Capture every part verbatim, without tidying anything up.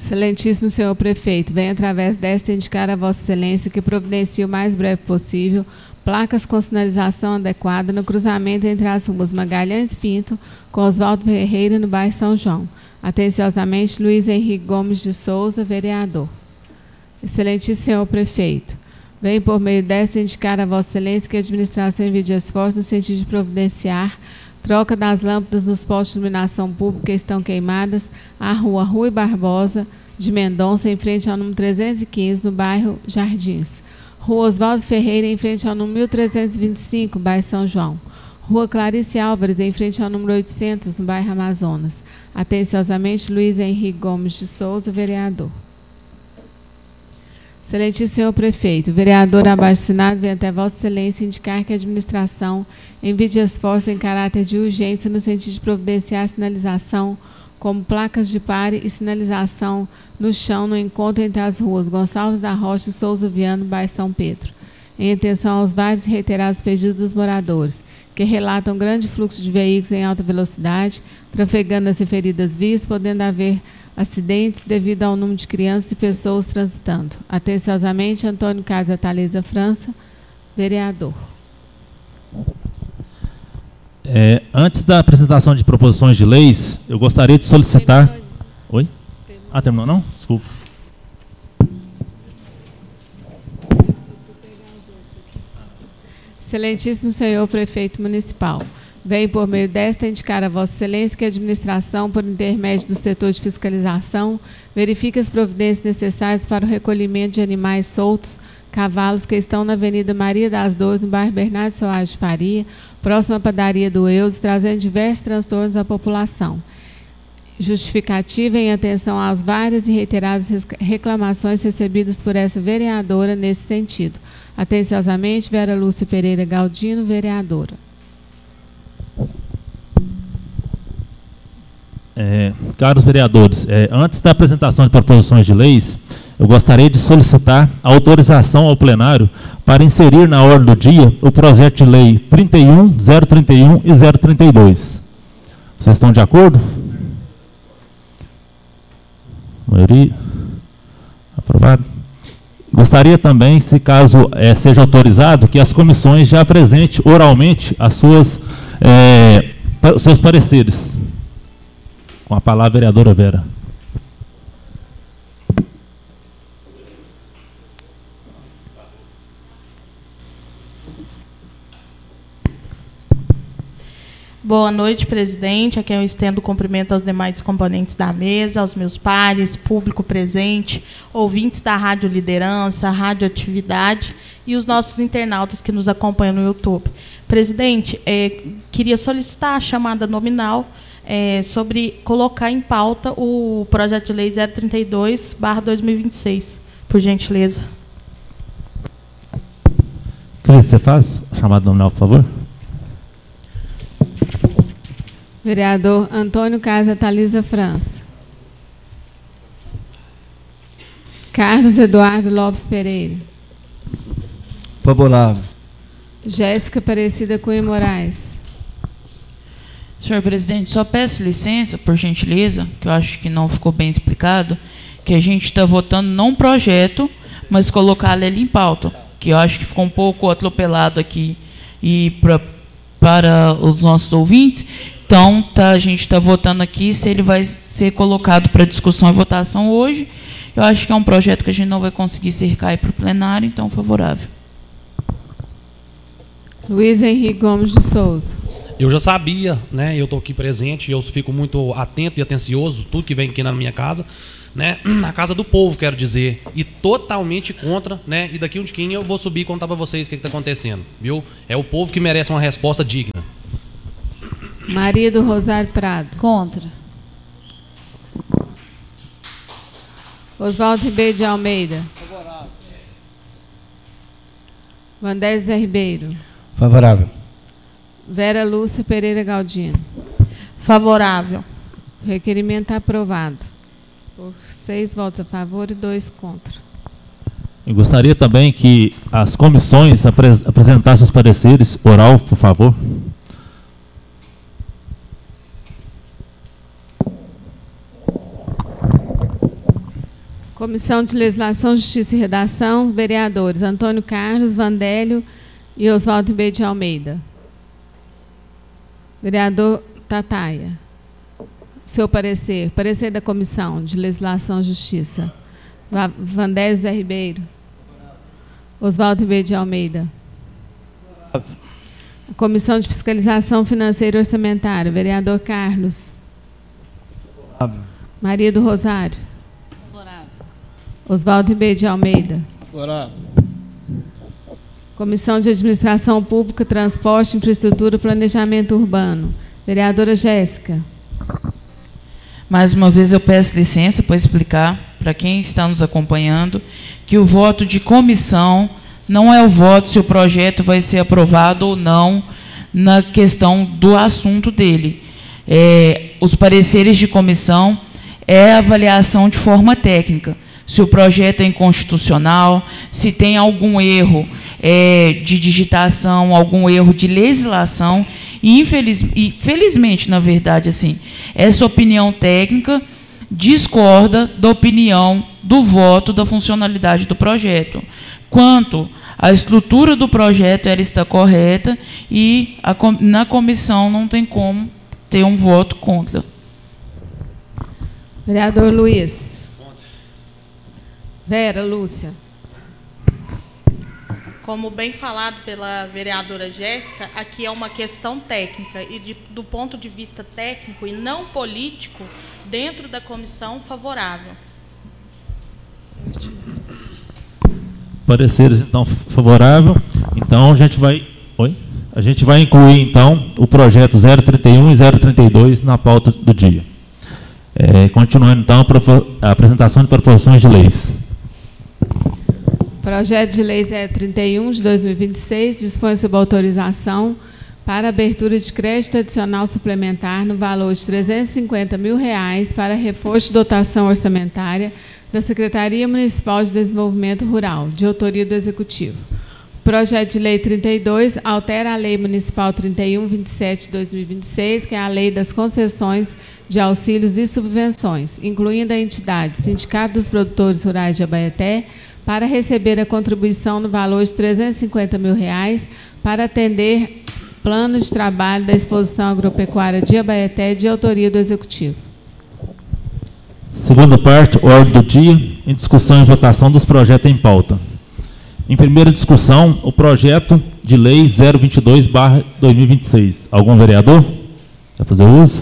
Excelentíssimo senhor prefeito, venho através desta indicar a vossa excelência que providencie o mais breve possível placas com sinalização adequada no cruzamento entre as ruas Magalhães Pinto com Oswaldo Ferreira no bairro São João. Atenciosamente, Luiz Henrique Gomes de Souza, vereador. Excelentíssimo senhor prefeito, venho por meio desta indicar a vossa excelência que a administração envie esforços no sentido de providenciar troca das lâmpadas nos postos de iluminação pública que estão queimadas à rua Rui Barbosa de Mendonça, em frente ao número trezentos e quinze, no bairro Jardins. Rua Oswaldo Ferreira, em frente ao número mil trezentos e vinte e cinco, bairro São João. Rua Clarice Álvares, em frente ao número oitocentos, no bairro Amazonas. Atenciosamente, Luiz Henrique Gomes de Souza, vereador. Excelentíssimo senhor prefeito, o vereador abaixo assinado vem até vossa excelência indicar que a administração envie de esforço em caráter de urgência no sentido de providenciar a sinalização como placas de pare e sinalização no chão no encontro entre as ruas Gonçalves da Rocha e Souza Viano, bairro São Pedro, em atenção aos vários e reiterados pedidos dos moradores, que relatam grande fluxo de veículos em alta velocidade, trafegando as referidas vias, podendo haver acidentes devido ao número de crianças e pessoas transitando. Atenciosamente, Antônio Casa Thalisa França, vereador. É, antes da apresentação de proposições de leis, eu gostaria de solicitar... Terminou. Oi? Terminou. Ah, terminou não? Desculpa. Excelentíssimo senhor prefeito municipal, venho por meio desta indicar a vossa excelência que a administração, por intermédio do setor de fiscalização, verifique as providências necessárias para o recolhimento de animais soltos, cavalos que estão na Avenida Maria das Dores, no bairro Bernardo Soares de Faria, próxima à padaria do Eudes, trazendo diversos transtornos à população. Justificativa em atenção às várias e reiteradas reclamações recebidas por essa vereadora nesse sentido. Atenciosamente, Vera Lúcia Pereira Galdino, vereadora. É, caros vereadores, é, antes da apresentação de proposições de leis, eu gostaria de solicitar a autorização ao plenário para inserir na ordem do dia o projeto de lei trinta e um, zero trinta e um e zero trinta e dois. Vocês estão de acordo? Maioria? Aprovado. Gostaria também, se caso é, seja autorizado, que as comissões já apresentem oralmente as suas, é, os seus pareceres. Com a palavra, vereadora Vera. Boa noite, presidente. Aqui eu estendo o cumprimento aos demais componentes da mesa, aos meus pares, público presente, ouvintes da Rádio Liderança, Rádio Atividade e os nossos internautas que nos acompanham no YouTube. Presidente, é, queria solicitar a chamada nominal é, sobre colocar em pauta o projeto de lei zero trinta e dois barra dois mil e vinte e seis, por gentileza. Cris, você faz a chamada nominal, por favor? Vereador Antônio Casa Thalisa França. Carlos Eduardo Lopes Pereira. Favorável. Jéssica Aparecida Cunha Moraes. Senhor presidente, só peço licença, por gentileza, que eu acho que não ficou bem explicado, que a gente está votando não um projeto, mas colocar ele em pauta, que eu acho que ficou um pouco atropelado aqui e pra, para os nossos ouvintes. Então, tá, a gente está votando aqui se ele vai ser colocado para discussão e votação hoje. Eu acho que é um projeto que a gente não vai conseguir cercar para o plenário, então favorável. Luiz Henrique Gomes de Souza. Eu já sabia, né? Eu estou aqui presente, eu fico muito atento e atencioso, tudo que vem aqui na minha casa, né? Na casa do povo, quero dizer, e totalmente contra, né? E daqui um tiquinho eu vou subir e contar para vocês o que está acontecendo, viu? É o povo que merece uma resposta digna. Maria do Rosário Prado. Contra. Oswaldo Ribeiro de Almeida. Favorável. Vandé Zé Ribeiro. Favorável. Vera Lúcia Pereira Galdino. Favorável. O requerimento está aprovado. Por seis votos a favor e dois contra. Eu gostaria também que as comissões apres apresentassem os pareceres oral, por favor. Comissão de Legislação, Justiça e Redação, vereadores Antônio Carlos, Vandélio e Oswaldo B. de Almeida. Vereador Tataia. Seu parecer. Parecer da Comissão de Legislação e Justiça. Va- Vandélio Zé Ribeiro. Oswaldo B. de Almeida. Comissão de Fiscalização Financeira e Orçamentária. Vereador Carlos. Maria do Rosário. Oswaldo B. de Almeida. Favorável. Comissão de Administração Pública, Transporte, Infraestrutura e Planejamento Urbano. Vereadora Jéssica. Mais uma vez eu peço licença para explicar para quem está nos acompanhando que o voto de comissão não é o voto se o projeto vai ser aprovado ou não na questão do assunto dele. É, os pareceres de comissão é avaliação de forma técnica. Se o projeto é inconstitucional, se tem algum erro é, de digitação, algum erro de legislação, e, infeliz, e felizmente, na verdade, assim, essa opinião técnica discorda da opinião do voto da funcionalidade do projeto. Quanto à estrutura do projeto, ela está correta e a, na comissão não tem como ter um voto contra. Vereador Luiz. Vera Lúcia. Como bem falado pela vereadora Jéssica, aqui é uma questão técnica e de, do ponto de vista técnico e não político, dentro da comissão, favorável. Pareceres, então, favorável. Então, a gente vai... Oi? A gente vai incluir, então, o projeto zero trinta e um e zero trinta e dois na pauta do dia. É, continuando, então, a apresentação de proposições de leis. Projeto de Lei zero trinta e um de dois mil e vinte e seis dispõe sobre autorização para abertura de crédito adicional suplementar no valor de trezentos e cinquenta mil reais para reforço de dotação orçamentária da Secretaria Municipal de Desenvolvimento Rural, de autoria do Executivo. O projeto de Lei trinta e dois altera a Lei Municipal trinta e um, vinte e sete de dois mil e vinte e seis, que é a Lei das Concessões de Auxílios e Subvenções, incluindo a entidade Sindicato dos Produtores Rurais de Abaeté, para receber a contribuição no valor de trezentos e cinquenta mil reais para atender plano de trabalho da Exposição Agropecuária de Abaeté, de autoria do Executivo. Segunda parte, ordem do dia, em discussão e votação dos projetos em pauta. Em primeira discussão, o projeto de lei zero vinte e dois barra dois mil e vinte e seis. Algum vereador? Vai fazer uso?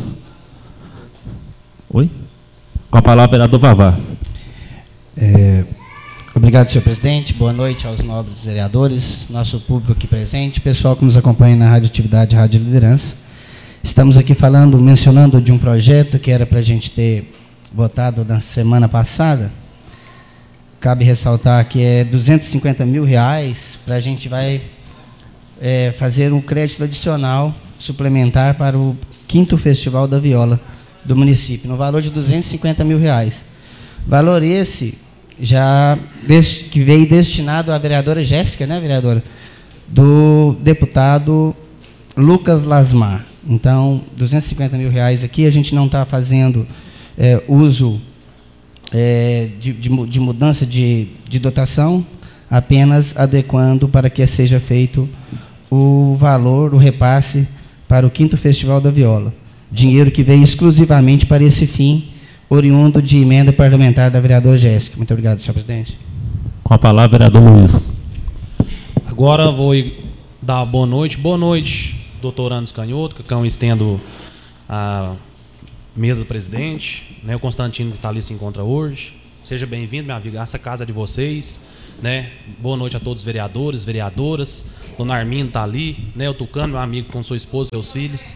Oi? Com a palavra, vereador Vavá. É, obrigado, senhor presidente. Boa noite aos nobres vereadores, nosso público aqui presente, pessoal que nos acompanha na Rádio Atividade, Rádio Liderança. Estamos aqui falando, mencionando de um projeto que era para a gente ter votado na semana passada. Cabe ressaltar que é duzentos e cinquenta mil reais para a gente vai é, fazer um crédito adicional suplementar para o quinto Festival da Viola do município, no valor de duzentos e cinquenta mil reais. Valor esse já que veio destinado à vereadora Jéssica, né, vereadora? Do deputado Lucas Lasmar. Então, duzentos e cinquenta mil reais aqui, a gente não está fazendo é, uso é, de, de, de mudança de, de dotação, apenas adequando para que seja feito o valor, o repasse para o quinto Festival da Viola. Dinheiro que veio exclusivamente para esse fim, oriundo de emenda parlamentar da vereadora Jéssica. Muito obrigado, senhor presidente. Com a palavra, vereador Luiz. Agora vou dar boa noite. Boa noite, doutor Anos Canhoto, que eu estendo a mesa do presidente, né, o Constantino que está ali se encontra hoje. Seja bem-vindo, minha amiga, essa casa é de vocês. Né? Boa noite a todos os vereadores, vereadoras. Dona Armindo está ali, né? O Tucano, meu amigo, com sua esposa e seus filhos.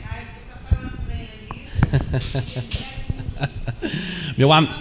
meu, am...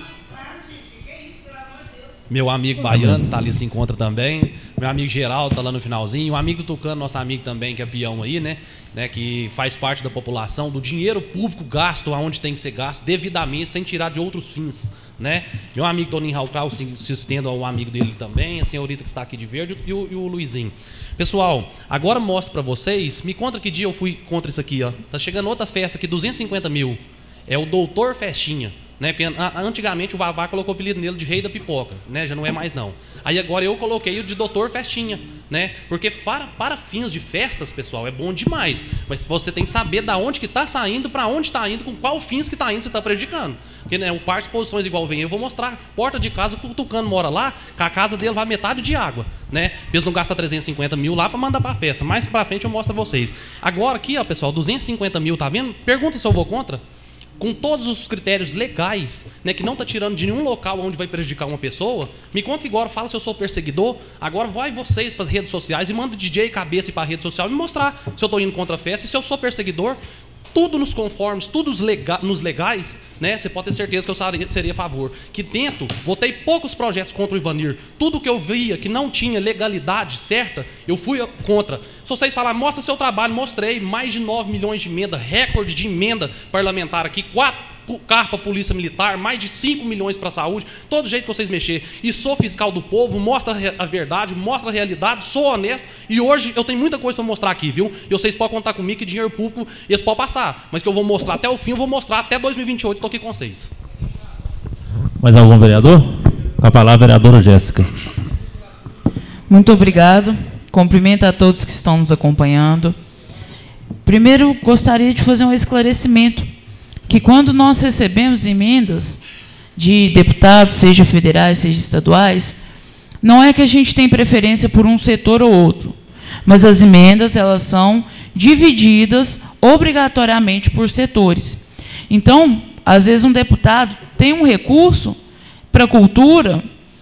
meu amigo Baiano está ali, se encontra também. Meu amigo Geraldo está lá no finalzinho. O amigo do Tucano, nosso amigo também, que é peão aí, né? né? Que faz parte da população, do dinheiro público gasto aonde tem que ser gasto, devidamente, sem tirar de outros fins. Né? Meu amigo Toninho Rautral, se, se estendo ao amigo dele também, a senhorita que está aqui de verde e o, e o Luizinho. Pessoal, agora mostro para vocês, me conta que dia eu fui contra isso aqui. Ó. Tá chegando outra festa aqui, duzentos e cinquenta mil. É o Doutor Festinha. Né? Porque antigamente o Vavá colocou o apelido nele de Rei da Pipoca, né? Já não é mais não. Aí agora eu coloquei o de Doutor Festinha, né? Porque para, para fins de festas, pessoal, é bom demais. Mas você tem que saber da onde que está saindo, para onde está indo, com qual fins que está indo, você está prejudicando. Porque, né, o par de exposições igual vem, eu vou mostrar porta de casa que o Tucano mora lá, que a casa dele vai metade de água, né? Eles não gastam trezentos e cinquenta mil lá para mandar para a festa. Mais para frente eu mostro a vocês. Agora aqui, ó, pessoal, duzentos e cinquenta mil, tá vendo? Pergunta se eu vou contra. Com todos os critérios legais, né, que não está tirando de nenhum local onde vai prejudicar uma pessoa, me conta agora, fala se eu sou perseguidor, agora vai vocês para as redes sociais e manda D J Cabeça para a rede social e me mostrar se eu estou indo contra a festa e se eu sou perseguidor. Tudo nos conformes, tudo nos legais, né? Você pode ter certeza que eu seria a favor. Que tento, votei poucos projetos contra o Ivanir. Tudo que eu via que não tinha legalidade certa, eu fui contra. Se vocês falarem, mostra seu trabalho, mostrei mais de nove milhões de emenda, recorde de emenda parlamentar aqui, quatro carros para a Polícia Militar, mais de cinco milhões para a saúde, todo jeito que vocês mexerem. E sou fiscal do povo, mostra a verdade, mostra a realidade, sou honesto. E hoje eu tenho muita coisa para mostrar aqui, viu? E vocês podem contar comigo que dinheiro público eles podem passar. Mas que eu vou mostrar até o fim, eu vou mostrar até dois mil e vinte e oito, estou aqui com vocês. Mais algum vereador? Com a palavra, a vereadora Jéssica. Muito obrigado. Cumprimento a todos que estão nos acompanhando. Primeiro, gostaria de fazer um esclarecimento. Que quando nós recebemos emendas de deputados, seja federais, seja estaduais, não é que a gente tem preferência por um setor ou outro, mas as emendas elas são divididas obrigatoriamente por setores. Então, às vezes um deputado tem um recurso para a cultura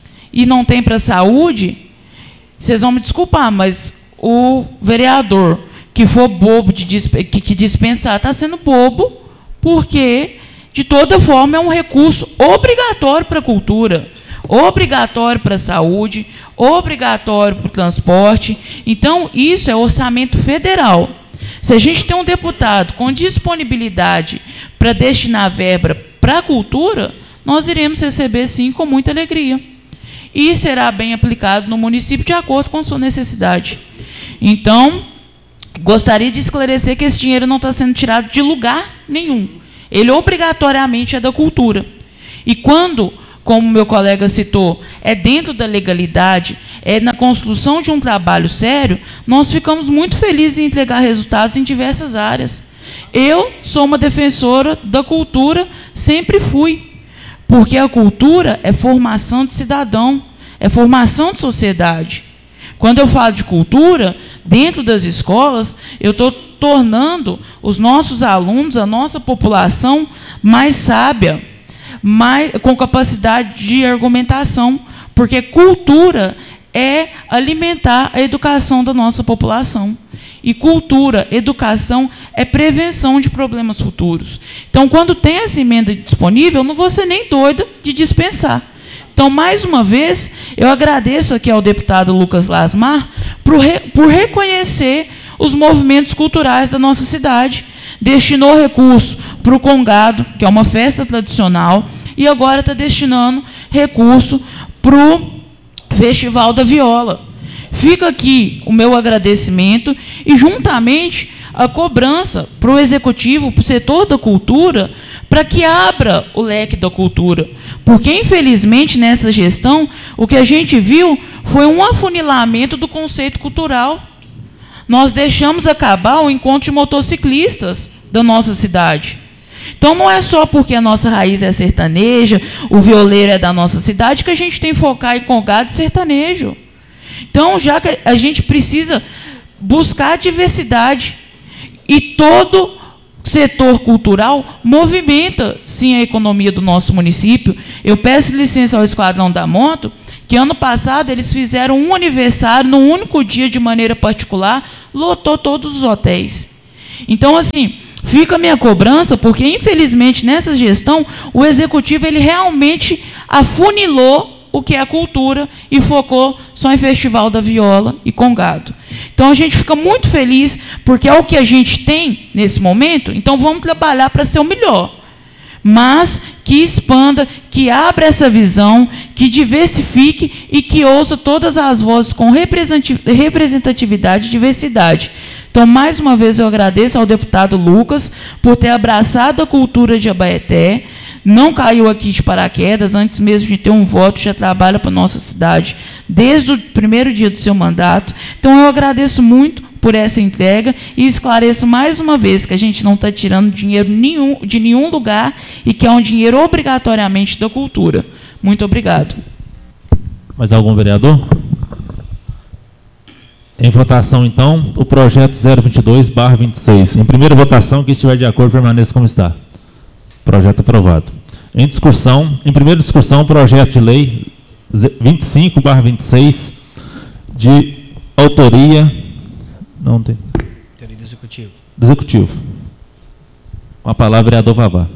e não tem para a saúde, vocês vão me desculpar, mas o vereador que for bobo de que dispensar está sendo bobo, porque, de toda forma, é um recurso obrigatório para a cultura, obrigatório para a saúde, obrigatório para o transporte. Então, isso é orçamento federal. Se a gente tem um deputado com disponibilidade para destinar verba para a cultura, nós iremos receber, sim, com muita alegria. E será bem aplicado no município de acordo com a sua necessidade. Então, gostaria de esclarecer que esse dinheiro não está sendo tirado de lugar nenhum. Ele obrigatoriamente é da cultura. E quando, como meu colega citou, é dentro da legalidade, é na construção de um trabalho sério, nós ficamos muito felizes em entregar resultados em diversas áreas. Eu sou uma defensora da cultura, sempre fui. Porque a cultura é formação de cidadão, é formação de sociedade. Quando eu falo de cultura, dentro das escolas, eu estou tornando os nossos alunos, a nossa população, mais sábia, mais, com capacidade de argumentação, porque cultura é alimentar a educação da nossa população. E cultura, educação, é prevenção de problemas futuros. Então, quando tem essa emenda disponível, eu não vou ser nem doida de dispensar. Então, mais uma vez, eu agradeço aqui ao deputado Lucas Lasmar por, re, por reconhecer os movimentos culturais da nossa cidade. Destinou recurso para o Congado, que é uma festa tradicional, e agora está destinando recurso para o Festival da Viola. Fica aqui o meu agradecimento e, juntamente, a cobrança para o Executivo, para o setor da cultura, para que abra o leque da cultura. Porque, infelizmente, nessa gestão, o que a gente viu foi um afunilamento do conceito cultural. Nós deixamos acabar o encontro de motociclistas da nossa cidade. Então, não é só porque a nossa raiz é sertaneja, o violeiro é da nossa cidade, que a gente tem que focar em congado e sertanejo. Então, já que a gente precisa buscar diversidade, e todo setor cultural movimenta, sim, a economia do nosso município. Eu peço licença ao Esquadrão da Moto, que ano passado eles fizeram um aniversário, num único dia, de maneira particular, lotou todos os hotéis. Então, assim, fica a minha cobrança, porque, infelizmente, nessa gestão, o Executivo ele realmente afunilou o que é a cultura e focou só em Festival da Viola e Congado. Então, a gente fica muito feliz, porque é o que a gente tem nesse momento, então vamos trabalhar para ser o melhor. Mas que expanda, que abra essa visão, que diversifique e que ouça todas as vozes com representatividade e diversidade. Então, mais uma vez, eu agradeço ao deputado Lucas por ter abraçado a cultura de Abaeté, não caiu aqui de paraquedas, antes mesmo de ter um voto, já trabalha para a nossa cidade desde o primeiro dia do seu mandato. Então, eu agradeço muito por essa entrega e esclareço mais uma vez que a gente não está tirando dinheiro nenhum, de nenhum lugar e que é um dinheiro obrigatoriamente da cultura. Muito obrigado. Mais algum vereador? Em votação, então, o projeto zero vinte e dois barra vinte e seis. Em primeira votação, quem estiver de acordo, permaneça como está. Projeto aprovado. Em discussão, em primeira discussão, o projeto de lei vinte e cinco barra vinte e seis, de autoria... Não tem. Autoria do Executivo. Do Executivo. Com a palavra, vereador Vavá.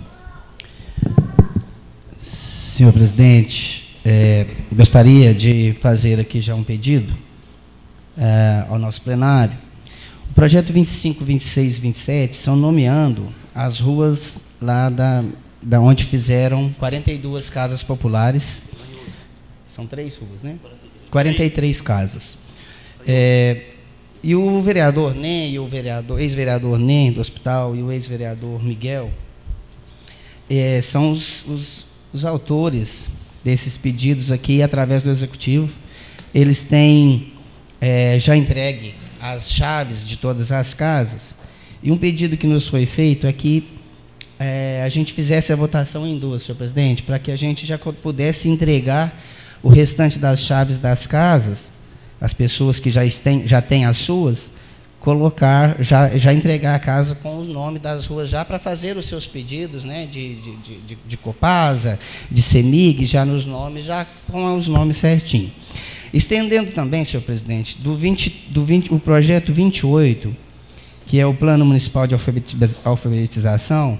Senhor presidente, é, gostaria de fazer aqui já um pedido é, ao nosso plenário. O projeto vinte e cinco, vinte e seis e vinte e sete são nomeando as ruas lá da, da onde fizeram quarenta e duas casas populares. São três ruas, né? quarenta e três casas. É, e o vereador Nem, e o vereador, ex-vereador Nem do hospital e o ex-vereador Miguel é, são os, os Os autores desses pedidos aqui, através do Executivo. Eles têm é, já entregue as chaves de todas as casas. E um pedido que nos foi feito é que é, a gente fizesse a votação em duas, senhor presidente, para que a gente já pudesse entregar o restante das chaves das casas, as pessoas que já têm, já têm as suas, colocar, já, já entregar a casa com o nome das ruas, já para fazer os seus pedidos, né, de, de, de, de Copasa, de CEMIG, já nos nomes, já com os nomes certinho. Estendendo também, senhor presidente, do vinte, do vinte, o projeto vinte e oito, que é o Plano Municipal de Alfabetização,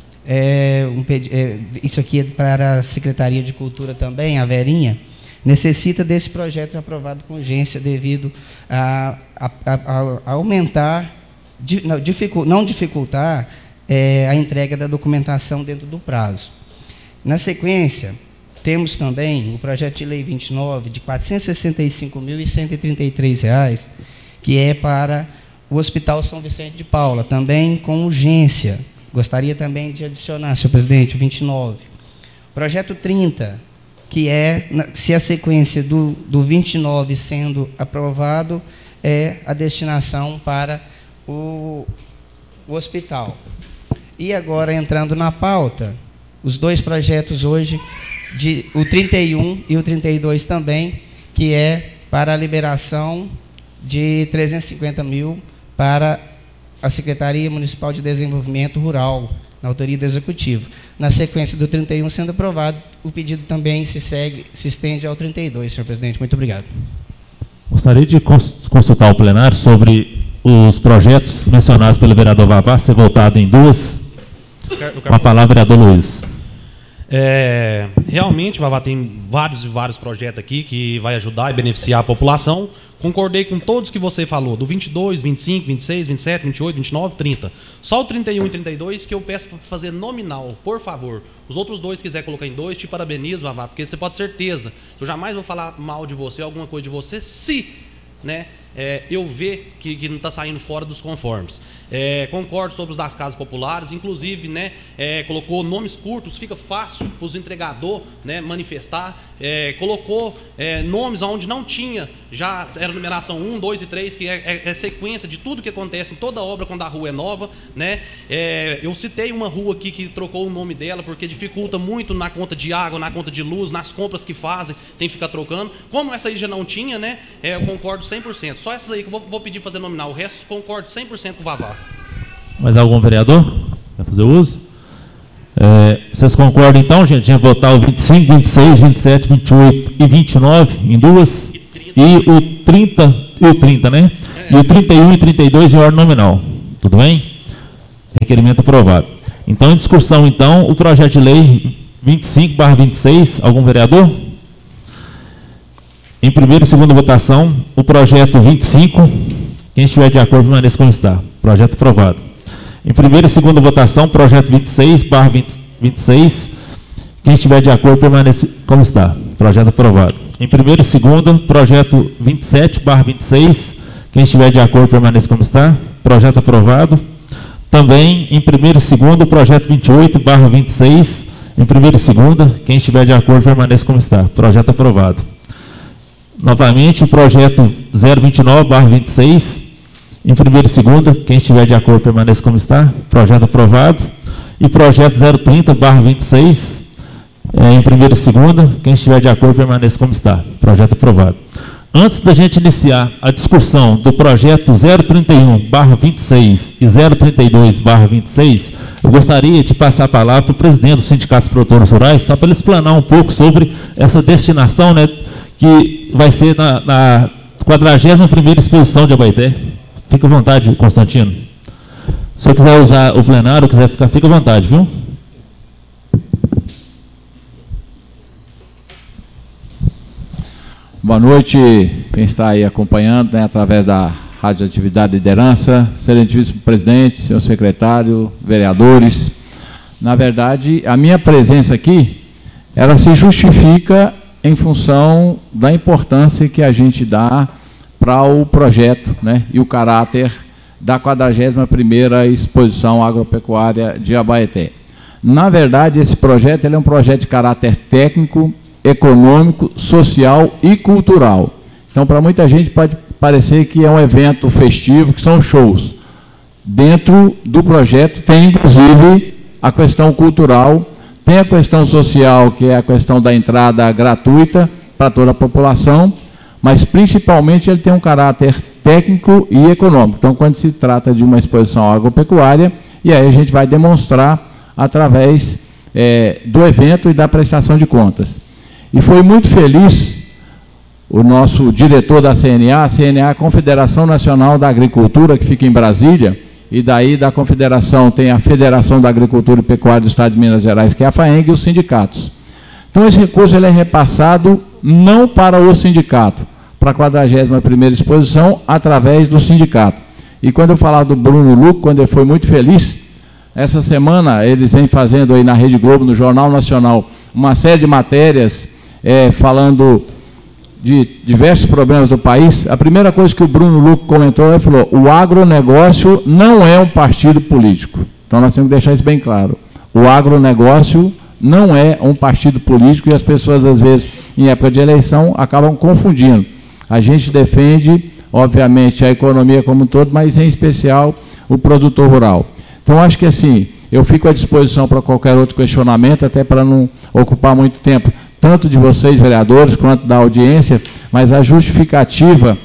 é um, é, isso aqui é para a Secretaria de Cultura também, a Verinha, necessita desse projeto aprovado com urgência devido a, a, a, a aumentar, não, dificult, não dificultar é, a entrega da documentação dentro do prazo. Na sequência, temos também o projeto de lei vinte e nove, de quatrocentos e sessenta e cinco mil cento e trinta e três reais, que é para o Hospital São Vicente de Paula, também com urgência. Gostaria também de adicionar, senhor presidente, o vinte e nove. Projeto trinta, que é, se a sequência do, do vinte e nove sendo aprovado, é a destinação para o, o hospital. E agora, entrando na pauta, os dois projetos hoje, de, o trinta e um e o trinta e dois também, que é para a liberação de trezentos e cinquenta mil para a Secretaria Municipal de Desenvolvimento Rural, na autoria do Executivo. Na sequência do trinta e um sendo aprovado, o pedido também se, segue, se estende ao trinta e dois, senhor presidente. Muito obrigado. Gostaria de consultar o plenário sobre os projetos mencionados pelo vereador Vavá, ser votado em duas. Com a palavra, vereador Luiz. É, realmente, Vavá, tem vários e vários projetos aqui que vai ajudar e beneficiar a população. Concordei com todos que você falou, do vinte e dois, vinte e cinco, vinte e seis, vinte e sete, vinte e oito, vinte e nove, trinta. Só o trinta e um e trinta e dois que eu peço para fazer nominal, por favor. Os outros dois, se quiser colocar em dois, te parabenizo, Vavá, porque você pode ter certeza que eu jamais vou falar mal de você, alguma coisa de você, se, né, é, eu ver que, que não está saindo fora dos conformes. É, concordo sobre os das casas populares, inclusive, né, é, colocou nomes curtos, fica fácil para os entregadores, né, manifestar. É, colocou é, nomes onde não tinha, já era numeração um, dois e três, que é, é, é sequência de tudo que acontece em toda obra quando a rua é nova, né? É, eu citei uma rua aqui que trocou o nome dela porque dificulta muito na conta de água, na conta de luz, nas compras que fazem, tem que ficar trocando. Como essa aí já não tinha, né, é, eu concordo cem por cento. Só essas aí que eu vou, vou pedir para fazer nominal, o resto concordo cem por cento com o Vavá. Mais algum vereador? Vai fazer uso? É, vocês concordam então, gente, em votar o vinte e cinco, vinte e seis, vinte e sete, vinte e oito e vinte e nove em duas? E o trinta, e o trinta, né? E o trinta e um e trinta e dois em ordem nominal. Tudo bem? Requerimento aprovado. Então, em discussão, então, o projeto de lei vinte e cinco barra vinte e seis, algum vereador? Em primeira e segunda votação, o projeto vinte e cinco, quem estiver de acordo, permaneça como está. Projeto aprovado. Em primeira e segunda votação, projeto vinte e seis barra vinte e seis, quem estiver de acordo, permaneça como está. Projeto aprovado. Em primeira e segunda, projeto vinte e sete barra vinte e seis, Quem estiver de acordo, permaneça como está. Projeto aprovado. Também, em primeiro e segundo, o projeto vinte e oito barra vinte e seis, em primeira e segunda, quem estiver de acordo, permaneça como está. Projeto aprovado. Novamente, o projeto zero vinte e nove barra vinte e seis, em primeira e segunda, quem estiver de acordo, permaneça como está. Projeto aprovado. E projeto zero trinta barra vinte e seis, é, em primeira e segunda, quem estiver de acordo, permaneça como está. Projeto aprovado. Antes da gente iniciar a discussão do projeto zero trinta e um barra vinte e seis e zero trinta e dois barra vinte e seis, eu gostaria de passar a palavra para o presidente do Sindicato dos Produtores Rurais, só para ele explanar um pouco sobre essa destinação, né, que vai ser na, na quadragésima primeira exposição de Abaeté. Fica à vontade, Constantino. Se eu quiser usar o plenário, quiser ficar, fica à vontade, viu? Boa noite, quem está aí acompanhando, né, através da Rádio Atividade Liderança, excelentíssimo presidente, senhor secretário, vereadores. Na verdade, a minha presença aqui, ela se justifica em função da importância que a gente dá para o projeto, né, e o caráter da quadragésima primeira Exposição Agropecuária de Abaeté. Na verdade, esse projeto ele é um projeto de caráter técnico, econômico, social e cultural. Então, para muita gente pode parecer que é um evento festivo, que são shows. Dentro do projeto tem, inclusive, a questão cultural, tem a questão social, que é a questão da entrada gratuita para toda a população, mas, principalmente, ele tem um caráter técnico e econômico. Então, quando se trata de uma exposição agropecuária, e aí a gente vai demonstrar através é, do evento e da prestação de contas. E foi muito feliz o nosso diretor da C N A, a C N A, a Confederação Nacional da Agricultura, que fica em Brasília, e daí da Confederação tem a Federação da Agricultura e Pecuária do Estado de Minas Gerais, que é a FAENG, e os sindicatos. Então, esse recurso ele é repassado não para o sindicato, para a quadragésima primeira exposição, através do sindicato. E quando eu falar do Bruno Luco, quando ele foi muito feliz, essa semana eles vêm fazendo aí na Rede Globo, no Jornal Nacional, uma série de matérias É, falando de diversos problemas do país. A primeira coisa que o Bruno Luco comentou, ele falou, o agronegócio não é um partido político. Então nós temos que deixar isso bem claro. O agronegócio não é um partido político e as pessoas, às vezes, em época de eleição, acabam confundindo. A gente defende, obviamente, a economia como um todo, mas, em especial, o produtor rural. Então, acho que, assim, eu fico à disposição para qualquer outro questionamento, até para não ocupar muito tempo, tanto de vocês, vereadores, quanto da audiência, mas a justificativa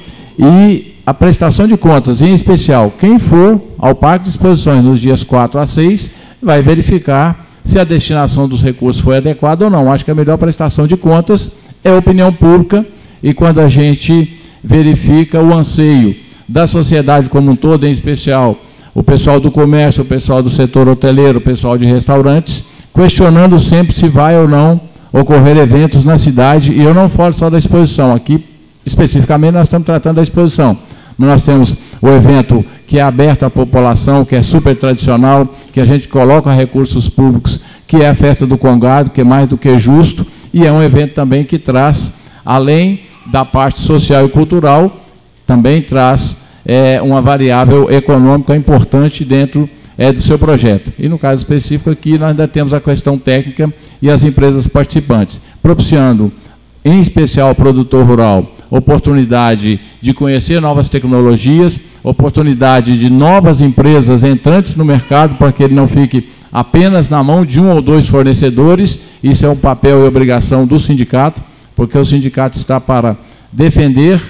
e a prestação de contas, em especial, quem for ao Parque de Exposições nos dias quatro a seis, vai verificar se a destinação dos recursos foi adequada ou não. Acho que a melhor prestação de contas é a opinião pública, e quando a gente verifica o anseio da sociedade como um todo, em especial o pessoal do comércio, o pessoal do setor hoteleiro, o pessoal de restaurantes, questionando sempre se vai ou não ocorrer eventos na cidade, e eu não falo só da exposição, aqui especificamente nós estamos tratando da exposição. Nós temos o evento que é aberto à população, que é super tradicional, que a gente coloca recursos públicos, que é a Festa do Congado, que é mais do que justo, e é um evento também que traz, além da parte social e cultural, também traz é, uma variável econômica importante dentro é, do seu projeto. E, no caso específico aqui, nós ainda temos a questão técnica e as empresas participantes, propiciando, em especial ao produtor rural, oportunidade de conhecer novas tecnologias, oportunidade de novas empresas entrantes no mercado, para que ele não fique apenas na mão de um ou dois fornecedores. Isso é um papel e obrigação do sindicato, porque o sindicato está para defender,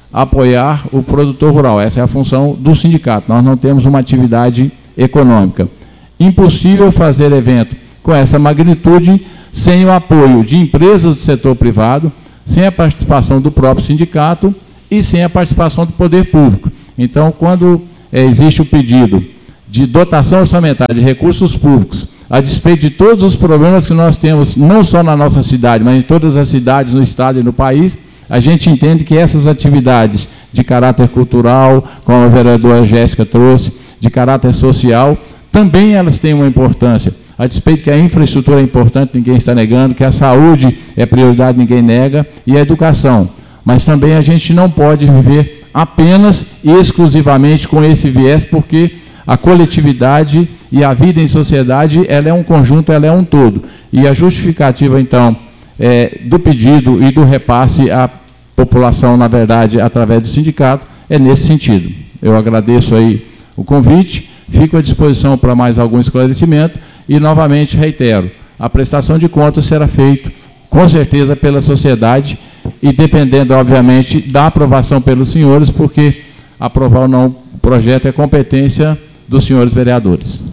apoiar o produtor rural. Essa é a função do sindicato. Nós não temos uma atividade econômica. Impossível fazer evento com essa magnitude sem o apoio de empresas do setor privado, sem a participação do próprio sindicato e sem a participação do poder público. Então, quando é, existe o pedido de dotação orçamentária de recursos públicos, a despeito de todos os problemas que nós temos, não só na nossa cidade, mas em todas as cidades no estado e no país, a gente entende que essas atividades de caráter cultural, como a vereadora Jéssica trouxe, de caráter social, também elas têm uma importância. A despeito que a infraestrutura é importante, ninguém está negando, que a saúde é prioridade, ninguém nega, e a educação. Mas também a gente não pode viver apenas e exclusivamente com esse viés, porque a coletividade e a vida em sociedade, ela é um conjunto, ela é um todo. E a justificativa, então, é, do pedido e do repasse à população, na verdade, através do sindicato, é nesse sentido. Eu agradeço aí o convite, fico à disposição para mais algum esclarecimento e, novamente, reitero, a prestação de contas será feita, com certeza, pela sociedade e dependendo, obviamente, da aprovação pelos senhores, porque aprovar ou não o projeto é competência dos senhores vereadores.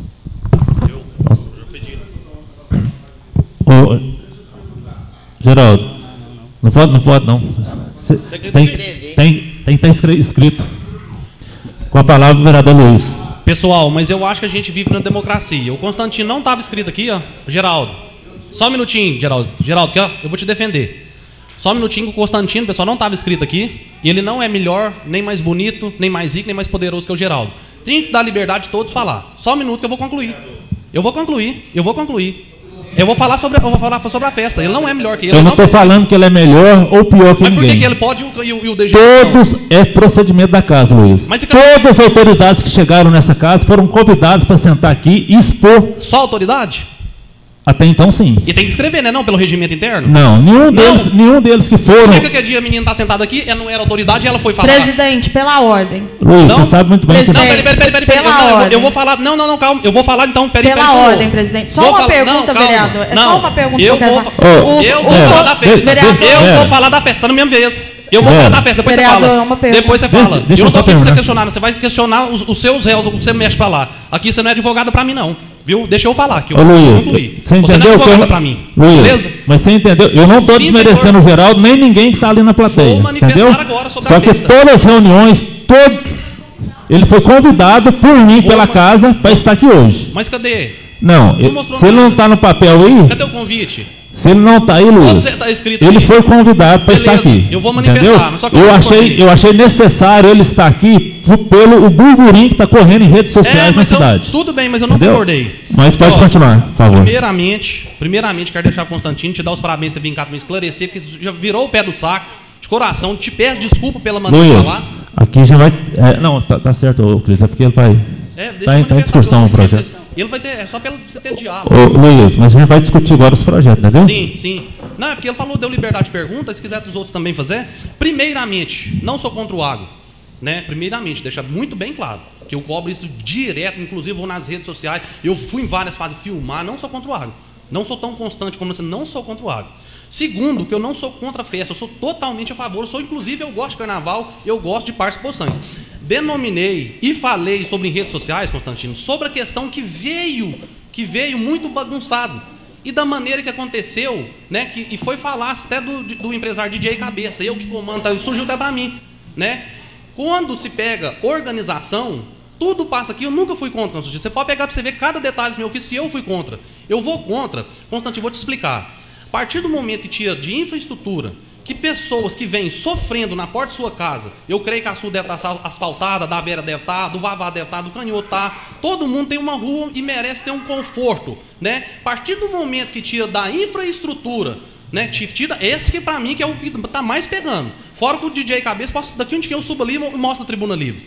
Ô, Geraldo, não pode, não pode, não. Cê, tem, tem, tem que estar escrito. Com a palavra, o vereador Luiz. Pessoal, mas eu acho que a gente vive na democracia. O Constantino não estava escrito aqui, ó. Geraldo. Só um minutinho, Geraldo. Geraldo, que, ó, eu vou te defender. Só um minutinho que o Constantino, pessoal, não estava escrito aqui. E ele não é melhor, nem mais bonito, nem mais rico, nem mais poderoso que o Geraldo. Tem que dar liberdade de todos falar. Só um minuto que eu vou concluir. Eu vou concluir, eu vou concluir. Eu vou falar sobre, eu vou falar sobre a festa. Ele não é melhor que ele. Eu não estou falando que ele é melhor ou pior que mas ninguém. Mas por que, que ele pode e o, e o D G? Todos é procedimento da casa, Luiz. Mas todas as autoridades que chegaram nessa casa foram convidadas para sentar aqui e expor. Só autoridade? Até então, sim. E tem que escrever, né? Não, pelo regimento interno? Não, nenhum, não. Deles, nenhum deles que foram. Por que, que dia a menina está sentada aqui, ela não era autoridade e ela foi falar? Presidente, pela ordem. Luiz, não, você sabe muito bem. Presidente, não, peraí, peraí, peraí. Pera, pela eu, ordem. Eu, eu vou falar, não, não, não, calma. Eu vou falar então, peraí, pela peraí. ordem, presidente. Só vou uma falar, pergunta, não, vereador. É não, só uma pergunta eu que eu vou, quero oh, o, eu o, vou o, falar da festa. Vereador, eu é. vou falar da festa, tá na minha vez. Eu vou é. falar da festa, depois vereador, você fala. Uma pergunta. Depois você fala. Deixa eu não eu tô só aqui pra você terminar. questionar, não. Você vai questionar os, os seus réus, o que você mexe pra lá. Aqui você não é advogado pra mim, não. Viu? Deixa eu falar aqui. Ô, Luiz, você, você entendeu não é advogado eu... pra mim. Luiz, beleza? Mas você entendeu? Eu não estou desmerecendo o Geraldo, nem ninguém que está ali na plateia. Vou manifestar entendeu? agora sobre Só a que festa. todas as reuniões, todo... ele foi convidado por mim, Vou pela man... casa, para estar aqui hoje. Mas cadê? Não, não ele, se ele não está no papel aí... Cadê o convite? Se ele não está aí, Luiz, tá escrito ele aí? foi convidado para estar aqui. Eu vou manifestar, entendeu? mas só que eu, eu achei, eu achei necessário ele estar aqui pelo o burburinho que está correndo em redes sociais é, na eu, cidade. Tudo bem, mas eu não entendeu? concordei. Mas pode Ó, continuar, por favor. Primeiramente, primeiramente, quero deixar o Constantino, te dar os parabéns por vir cá para me esclarecer, porque já virou o pé do saco, de coração, te peço desculpa pela maneira Luiz, de falar. Aqui já vai... É, não, tá, tá certo, Cris, é porque ele vai... É, Está em, tá em discussão o projeto. Ele vai ter, é só pelo você ter diálogo. Ô, Luiz, mas a gente vai discutir agora os projetos, entendeu? Sim, sim. Não, é porque ele falou, deu liberdade de pergunta, se quiser dos outros também fazer. Primeiramente, não sou contra o agro. Né? Primeiramente, deixar muito bem claro, que eu cobro isso direto, inclusive vou nas redes sociais, eu fui em várias fases filmar, não sou contra o agro. Não sou tão constante como você, não sou contra o agro. Segundo, que eu não sou contra a festa, eu sou totalmente a favor, eu sou, inclusive, eu gosto de carnaval, eu gosto de participações. Denominei e falei sobre em redes sociais, Constantino, sobre a questão que veio, que veio muito bagunçado. E da maneira que aconteceu, né, que, e foi falar até do, do empresário D J Cabeça, eu que comando, surgiu até para mim. Né? Quando se pega organização, tudo passa aqui, eu nunca fui contra, Constantino. Você pode pegar para você ver cada detalhe meu, que se eu fui contra, eu vou contra. Constantino, vou te explicar. A partir do momento que tira de infraestrutura, que pessoas que vêm sofrendo na porta de sua casa, eu creio que a sua deve estar asfaltada, da Vera deve estar, do Vavá deve estar, do Canhoto está, todo mundo tem uma rua e merece ter um conforto. Né? A partir do momento que tira da infraestrutura, né, tira esse que para mim que é o que está mais pegando. Fora que o D J Cabeça, posso, daqui onde eu subo ali e mostro a tribuna livre.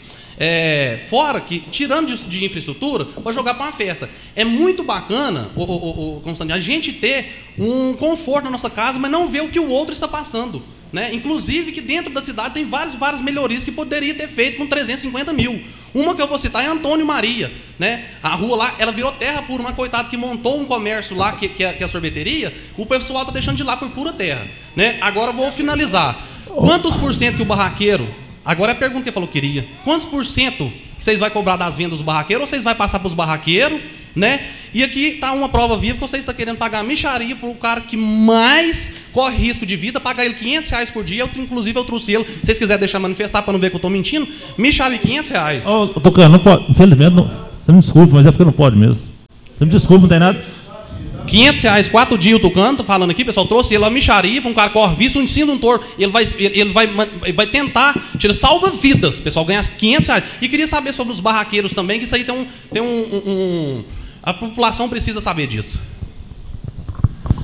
É, fora que, tirando de, de infraestrutura, para jogar para uma festa. É muito bacana, o, o, o Constantino, a gente ter um conforto na nossa casa, mas não ver o que o outro está passando. Né? Inclusive que dentro da cidade tem várias, várias melhorias que poderia ter feito com trezentos e cinquenta mil. Uma que eu vou citar é Antônio Maria. Né? A rua lá, ela virou terra por uma coitada que montou um comércio lá, que, que, é, que é a sorveteria, o pessoal está deixando de lá por pura terra. Né? Agora eu vou finalizar. Quantos por cento que o barraqueiro... Agora é a pergunta que ele falou que queria. Quantos por cento que vocês vão cobrar das vendas dos barraqueiros ou vocês vão passar para os barraqueiros? Né? E aqui está uma prova viva que vocês estão querendo pagar a mixaria para o cara que mais corre risco de vida, pagar ele quinhentos reais por dia. Eu, inclusive eu trouxe ele, se vocês quiserem deixar manifestar para não ver que eu estou mentindo, mixaria quinhentos reais. Ô, oh, Tucano, não pode, infelizmente, não, você me desculpa, mas é porque não pode mesmo. Você me desculpa, não tem nada... quinhentos reais, quatro dias o Tucano, tô falando aqui, pessoal, trouxe ele a micharia para um cara que corre visto, um ensino um touro. Ele vai, ele vai, ele vai tentar, tira, salva vidas, pessoal, ganhar quinhentos reais. E queria saber sobre os barraqueiros também, que isso aí tem um... Tem um, um, um a população precisa saber disso.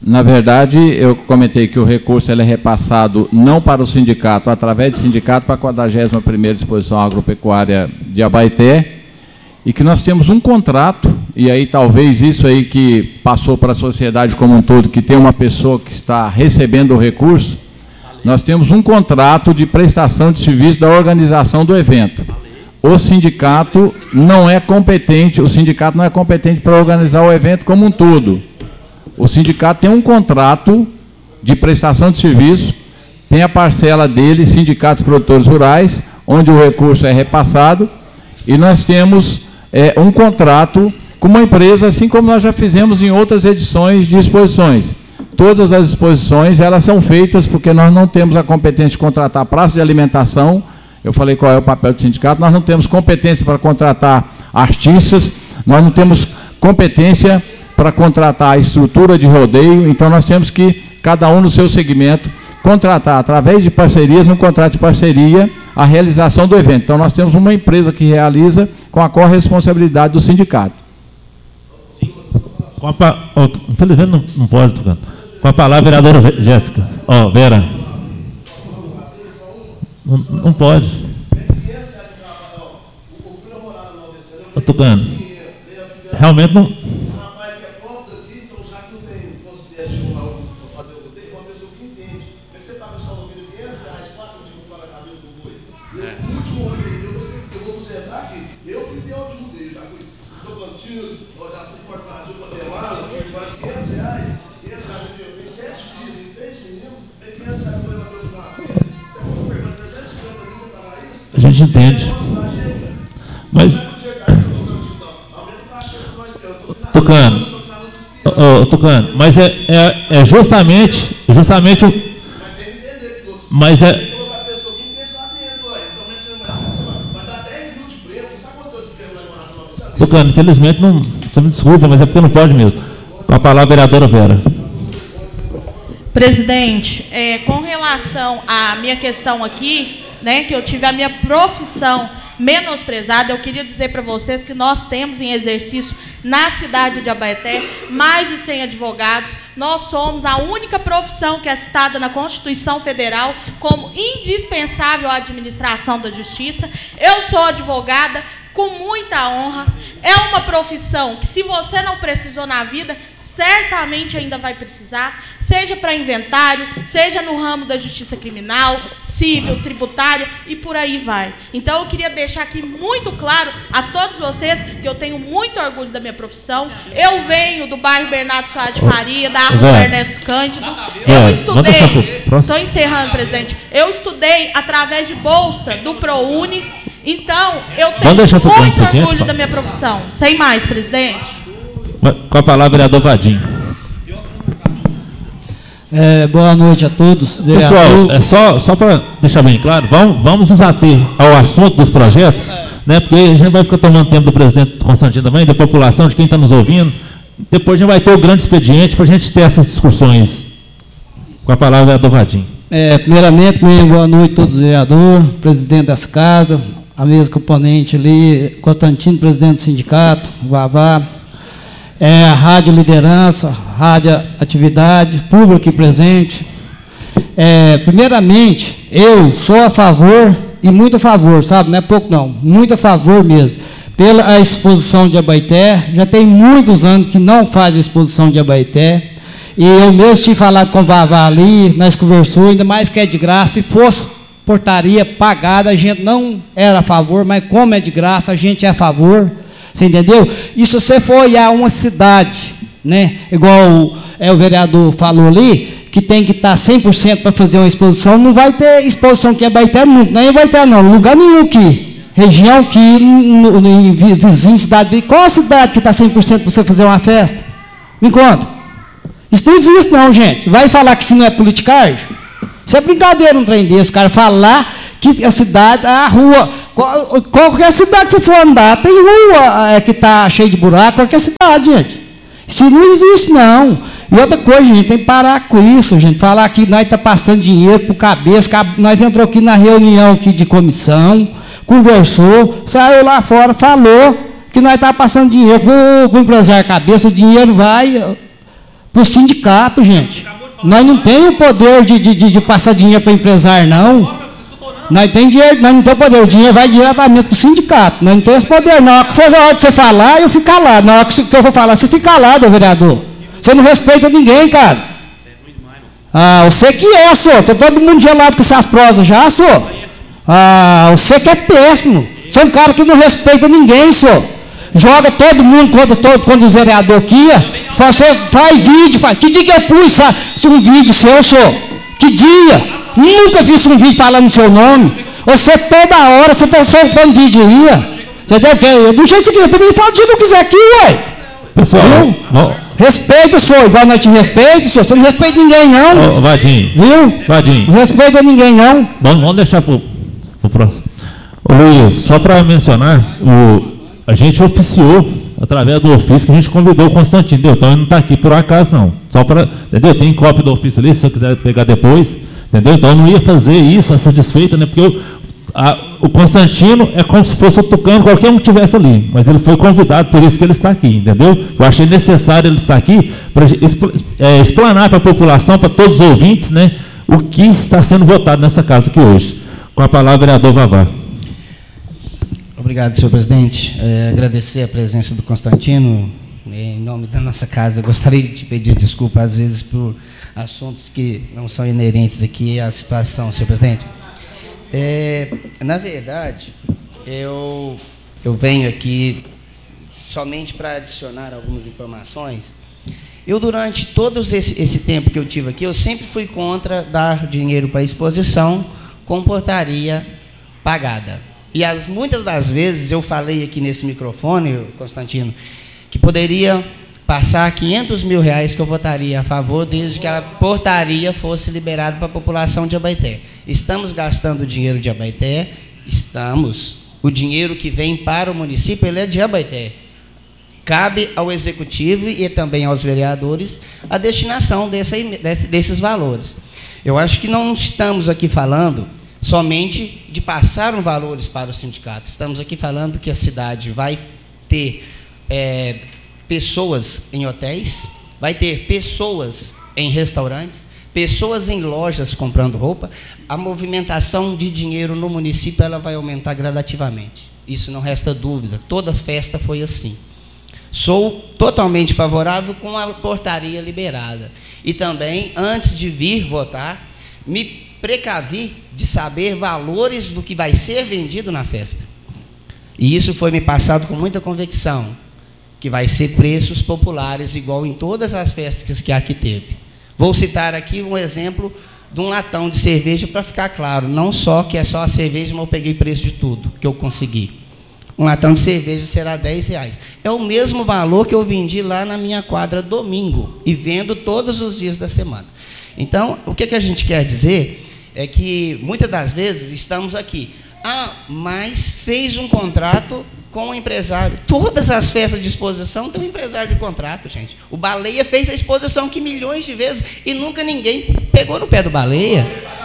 Na verdade, eu comentei que o recurso ele é repassado não para o sindicato, através do sindicato, para a quadragésima primeira Exposição Agropecuária de Abaeté, e que nós temos um contrato, e aí talvez isso aí que passou para a sociedade como um todo, que tem uma pessoa que está recebendo o recurso, nós temos um contrato de prestação de serviço da organização do evento. O sindicato não é competente, o sindicato não é competente para organizar o evento como um todo. O sindicato tem um contrato de prestação de serviço, tem a parcela dele, sindicatos produtores rurais, onde o recurso é repassado, e nós temos é, um contrato com uma empresa, assim como nós já fizemos em outras edições de exposições. Todas as exposições, elas são feitas porque nós não temos a competência de contratar praça de alimentação. Eu falei qual é o papel do sindicato. Nós não temos competência para contratar artistas, nós não temos competência para contratar a estrutura de rodeio, então nós temos que, cada um no seu segmento, contratar, através de parcerias, no contrato de parceria, a realização do evento. Então nós temos uma empresa que realiza com a corresponsabilidade do sindicato. Com a pa... oh, infelizmente não, não pode, Tucano. Com a palavra, vereadora Jéssica. Ó, oh, Vera. Não, não pode. Oh, Tucano. Realmente não. A gente entende. Mas, Tucano, oh, Tucano, mas é, é, é justamente, justamente o. Mas é. Tucano, infelizmente não. Você me desculpa, mas é porque não pode mesmo. Com a palavra, vereadora Vera. Presidente, é, com relação à minha questão aqui, né, que eu tive a minha profissão menosprezada, eu queria dizer para vocês que nós temos em exercício na cidade de Abaeté mais de cem advogados. Nós somos a única profissão que é citada na Constituição Federal como indispensável à administração da justiça. Eu sou advogada com muita honra. É uma profissão que, se você não precisou na vida, certamente ainda vai precisar, seja para inventário, seja no ramo da justiça criminal, civil, tributário e por aí vai. Então, eu queria deixar aqui muito claro a todos vocês que eu tenho muito orgulho da minha profissão. Eu venho do bairro Bernardo Soares de Faria, da rua Ernesto Cândido. Eu estudei, estou encerrando, presidente, eu estudei através de bolsa do ProUni. Então, eu tenho muito orgulho da minha profissão. Sem mais, presidente. Com a palavra, vereador Vadinho. É, boa noite a todos. Vereador. Pessoal, é só, só para deixar bem claro, vamos, vamos nos ater ao assunto dos projetos, né, porque a gente vai ficar tomando tempo do presidente Constantino também, da população, de quem está nos ouvindo. Depois a gente vai ter o grande expediente para a gente ter essas discussões. Com a palavra, vereador Vadinho. É, primeiramente, boa noite a todos os vereadores, presidente dessa casa, a mesa componente ali, Constantino, presidente do sindicato, Vavá. É, a Rádio Liderança, Rádio Atividade, público aqui presente. É, primeiramente, eu sou a favor, e muito a favor, sabe? Não é pouco não, muito a favor mesmo, pela exposição de Abaeté. Já tem muitos anos que não faz a exposição de Abaeté. E eu mesmo tinha falado com o Vavá ali, nós conversamos, ainda mais que é de graça, se fosse portaria pagada, a gente não era a favor, mas como é de graça, a gente é a favor. Você entendeu? E se você for olhar uma cidade, né, igual o, é, o vereador falou ali, que tem que estar cem por cento para fazer uma exposição, não vai ter exposição que é Abaeté nunca, nem vai ter não, lugar nenhum aqui. Região que, no, no, em vizinho, cidade, qual a cidade que está cem por cento para você fazer uma festa? Me conta. Isso não existe não, gente. Vai falar que isso não é politicagem? Isso é brincadeira um trem desse, o cara falar que a cidade, a rua, qual, qualquer cidade que você for andar, tem rua é, que está cheia de buraco, qualquer cidade, gente. Isso não existe, não. E outra coisa, gente, tem que parar com isso, gente. Falar que nós estamos passando dinheiro para o cabeça, nós entramos aqui na reunião aqui de comissão, conversou, saiu lá fora, falou que nós estamos passando dinheiro para o empresário cabeça, o dinheiro vai Para o sindicato, gente. Nós não temos o poder de, de, de, de passar dinheiro para empresário, não. Nós temos dinheiro, nós não temos poder. O dinheiro vai diretamente para o sindicato. Nós não temos esse poder. Na hora que for a hora de você falar, eu fico calado. Na hora que eu vou falar, você fica calado, vereador. Você não respeita ninguém, cara. Ah, você que é, senhor. Estou todo mundo gelado com essas prosas já, senhor. Ah, você que é péssimo. Você é um cara que não respeita ninguém, senhor. Joga todo mundo contra, todo, contra os vereadores aqui. Você faz vídeo. Faz. Que dia que eu pus um vídeo seu, senhor? Que dia? Nunca vi um vídeo falando o seu nome. Você toda hora, você está soltando vídeo aí. Entendeu? Eu não sei se eu também falo se não quiser aqui, ué. Pessoal, viu? Respeita, senhor. Igual nós te respeito, senhor. Você não respeita ninguém, não. Ô, Vadinho. Viu? Vadinho. Não respeita ninguém, não. Vamos, vamos deixar para o próximo. Ô, Luiz, só para mencionar, o, a gente oficiou, através do ofício, que a gente convidou o Constantino, entendeu? Então ele não está aqui por acaso, não. Só para, entendeu? Tem cópia do ofício ali, se você quiser pegar depois, entendeu? Então eu não ia fazer isso, essa desfeita, né? Porque eu, a, o Constantino é como se fosse o Tucano, qualquer um que estivesse ali, mas ele foi convidado, por isso que ele está aqui, entendeu? Eu achei necessário ele estar aqui para é, explanar para a população, para todos os ouvintes, né, o que está sendo votado nessa casa aqui hoje. Com a palavra, vereador Vavá. Obrigado, senhor presidente. É, agradecer a presença do Constantino. Em nome da nossa casa, eu gostaria de te pedir desculpa, às vezes, por assuntos que não são inerentes aqui à situação, senhor presidente. É, na verdade, eu, eu venho aqui somente para adicionar algumas informações. Eu, durante todo esse, esse tempo que eu tive aqui, eu sempre fui contra dar dinheiro para exposição com portaria pagada. E as, muitas das vezes eu falei aqui nesse microfone, Constantino, que poderia passar quinhentos mil reais que eu votaria a favor, desde que a portaria fosse liberada para a população de Abaeté. Estamos gastando o dinheiro de Abaeté? Estamos. O dinheiro que vem para o município, ele é de Abaeté. Cabe ao executivo e também aos vereadores a destinação desse, desse, desses valores. Eu acho que não estamos aqui falando somente de passar um valores para o sindicato. Estamos aqui falando que a cidade vai ter é, pessoas em hotéis, vai ter pessoas em restaurantes, pessoas em lojas comprando roupa. A movimentação de dinheiro no município ela vai aumentar gradativamente. Isso não resta dúvida. Toda a festa foi assim. Sou totalmente favorável com a portaria liberada. E também, antes de vir votar, me precavi de saber valores do que vai ser vendido na festa. E isso foi me passado com muita convicção, que vai ser preços populares, igual em todas as festas que aqui teve. Vou citar aqui um exemplo de um latão de cerveja para ficar claro, não só que é só a cerveja, mas eu peguei preço de tudo que eu consegui. Um latão de cerveja será dez reais. É o mesmo valor que eu vendi lá na minha quadra domingo, e vendo todos os dias da semana. Então, o que, que a gente quer dizer é que, muitas das vezes, estamos aqui. Ah, mas fez um contrato com o empresário. Todas as festas de exposição têm um empresário de contrato, gente. O Baleia fez a exposição aqui milhões de vezes e nunca ninguém pegou no pé do Baleia.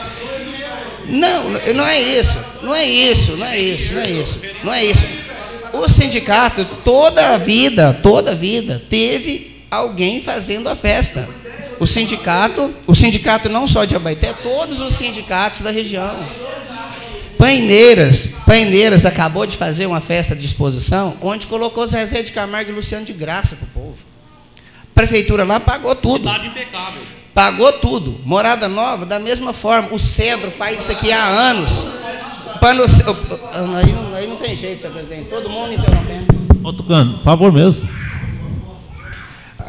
Não, não é isso. Não é isso, não é isso, não é isso. Não é isso. O sindicato, toda a vida, toda a vida, teve alguém fazendo a festa. O sindicato, o sindicato não só de Abaeté, todos os sindicatos da região. Paineiras, Paineiras acabou de fazer uma festa de exposição, onde colocou Zezé de Camargo e Luciano de graça para o povo. A prefeitura lá pagou tudo. Cidade impecável. Pagou tudo. Morada Nova, da mesma forma. O Cedro faz isso aqui há anos. Pano, aí, não, aí não tem jeito, senhor presidente. Todo mundo interrompendo. Ô, Tucano, por favor mesmo.